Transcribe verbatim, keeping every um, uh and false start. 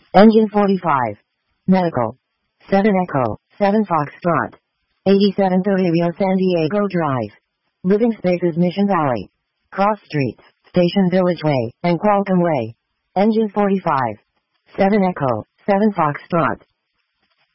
Engine forty-five. Medical. seven Echo, seven Foxtrot. eighty-seven Toribio San Diego Drive. Living Spaces Mission Valley. Cross Streets, Station Village Way, and Qualcomm Way. Engine forty-five. seven Echo, seven Foxtrot.